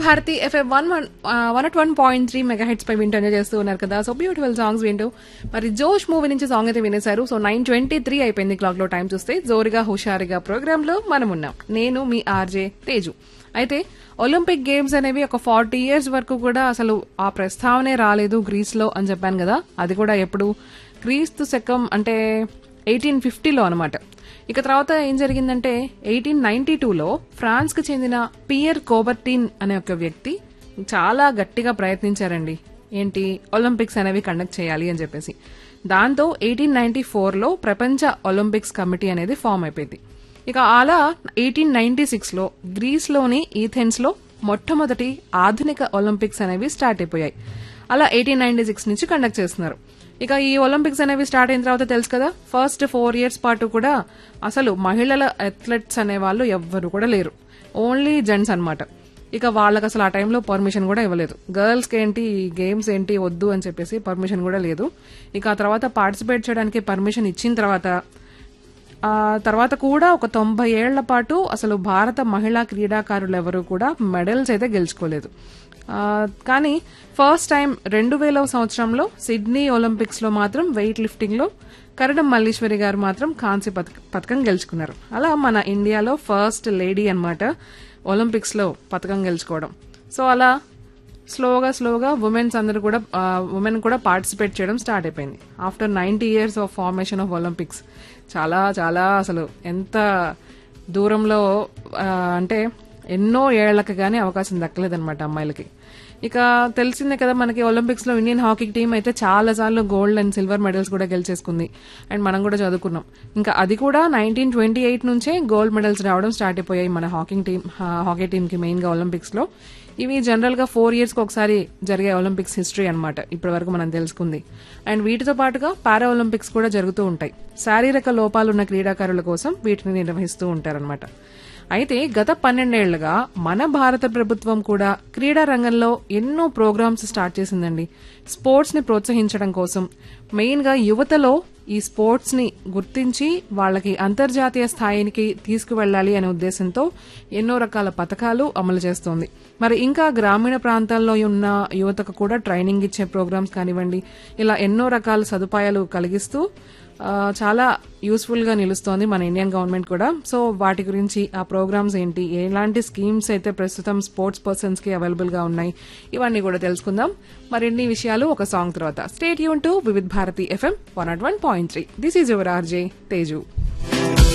Bharati FM 101.3 megahertz పై వింటూ enjoy చేస్తూ ఉన్నారు కదా. సో బ్యూటిఫుల్ సాంగ్స్ వింటూ మరి జోష్ మూవీ నుంచి సాంగ్ అయితే వినేశారు. సో 9:23 అయిపోయింది క్లాక్ లో టైం చూస్తే. జోరుగా హుషారుగా ప్రోగ్రామ్ లో మనం ఉన్నాం. నేను మీ ఆర్జే తేజు. అయితే ఒలింపిక్ గేమ్స్ అనేవి ఒక 40 years వరకు కూడా అసలు ఆ ప్రస్తావనే రాలేదు గ్రీస్ లో అని చెప్పాను కదా. అది కూడా ఎప్పుడు క్రీస్తు శకం అంటే 1850లో అనమాట. ఇక తర్వాత ఏం జరిగిందంటే 1892లో ఫ్రాన్స్ కు చెందిన పియర్ కోబర్టిన్ అనే ఒక వ్యక్తి చాలా గట్టిగా ప్రయత్నించారండి. ఏంటి ఒలింపిక్స్ అనేవి కండక్ట్ చేయాలి అని చెప్పేసి. దాంతో 1894లో ప్రపంచ ఒలింపిక్స్ కమిటీ అనేది ఫామ్ అయిపోయింది. ఇక అలా 1896లో గ్రీస్ లోని ఈథెన్స్ లో మొట్టమొదటి ఆధునిక ఒలింపిక్స్ అనేవి స్టార్ట్ అయిపోయాయి. అలా 1896 నుంచి కండక్ట్ చేస్తున్నారు. ఇక ఈ ఒలింపిక్స్ అనేవి స్టార్ట్ అయిన తర్వాత తెలుసు కదా, ఫస్ట్ 4 years పాటు కూడా అసలు మహిళల అథ్లెట్స్ అనే వాళ్ళు ఎవ్వరు కూడా లేరు. ఓన్లీ జెంట్స్ అన్నమాట. ఇక వాళ్ళకి అసలు ఆ టైంలో పర్మిషన్ కూడా ఇవ్వలేదు. గర్ల్స్ కి ఏంటి గేమ్స్ ఏంటి వద్దు అని చెప్పేసి పర్మిషన్ కూడా లేదు. ఇక ఆ తర్వాత పార్టిసిపేట్ చేయడానికి పర్మిషన్ ఇచ్చిన తర్వాత కూడా ఒక 90 ఏళ్ల పాటు అసలు భారత మహిళా క్రీడాకారులు ఎవరు కూడా మెడల్స్ అయితే గెలుచుకోలేదు. కానీ ఫస్ట్ టైం 2000వ సంవత్సరంలో సిడ్నీ ఒలింపిక్స్ లో మాత్రం వెయిట్ లిఫ్టింగ్ లో కరణం మల్లీశ్వరి గారు మాత్రం కాంస్య పథకం గెలుచుకున్నారు. అలా మన ఇండియాలో ఫస్ట్ లేడీ అన్నమాట ఒలింపిక్స్ లో పథకం గెలుచుకోవడం. సో అలా స్లోగా ఉమెన్ కూడా పార్టిసిపేట్ చేయడం స్టార్ట్ అయిపోయింది. After 90 years of formation of Olympics చాలా చాలా అసలు ఎంత దూరంలో అంటే ఎన్నో ఏళ్లకు గానీ అవకాశం దక్కలేదన్నమాట అమ్మాయిలకి. ఇక తెలిసిందే కదా మనకి ఒలింపిక్స్ లో ఇండియన్ హాకీ టీం అయితే చాలా సార్లు గోల్డ్ అండ్ సిల్వర్ మెడల్స్ కూడా గెలిచేసుకుంది. అండ్ మనం కూడా చదువుకున్నాం. ఇంకా అది కూడా 1928 నుంచే గోల్డ్ మెడల్స్ రావడం స్టార్ట్ అయిపోయాయి మన హాకీ టీం కి మెయిన్ గా ఒలింపిక్స్ లో. ఇవి జనరల్ గా 4 years కి ఒకసారి జరిగే ఒలింపిక్స్ హిస్టరీ అన్నమాట ఇప్పటి వరకు మనం తెలుసుకుంది. అండ్ వీటితో పాటుగా పారా ఒలింపిక్స్ కూడా జరుగుతూ ఉంటాయి. శారీరక లోపాలున్న క్రీడాకారుల కోసం వీటిని నిర్వహిస్తూ ఉంటారన్నమాట. అయితే గత 12 ఏళ్లుగా మన భారత ప్రభుత్వం కూడా క్రీడా రంగంలో ఎన్నో ప్రోగ్రామ్స్ స్టార్ట్ చేసిందండి. స్పోర్ట్స్ ని ప్రోత్సహించడం కోసం మెయిన్ గా యువతలో ఈ స్పోర్ట్స్ ని గుర్తించి వాళ్ళకి అంతర్జాతీయ స్థాయికి తీసుకువెళ్లాలి అనే ఉద్దేశంతో ఎన్నో రకాల పథకాలు అమలు చేస్తోంది. మరి ఇంకా గ్రామీణ ప్రాంతాల్లో ఉన్న యువతకు కూడా ట్రైనింగ్ ఇచ్చే ప్రోగ్రామ్స్ కానివ్వండి, ఇలా ఎన్నో రకాల సదుపాయాలు కలిగిస్తూ చాలా యూస్ఫుల్ గా నిలుస్తోంది మన ఇండియన్ గవర్నమెంట్ కూడా. సో వాటి గురించి ఆ ప్రోగ్రామ్స్ ఏంటి, ఎలాంటి స్కీమ్స్ అయితే ప్రస్తుతం స్పోర్ట్స్ పర్సన్స్ కి అవైలబుల్ గా ఉన్నాయి, ఇవన్నీ కూడా తెలుసుకుందాం. మరిన్ని విషయాలు ఒక సాంగ్ తర్వాత. Stay tune to Vividh Bharati FM 101.3. This is your RJ Teju.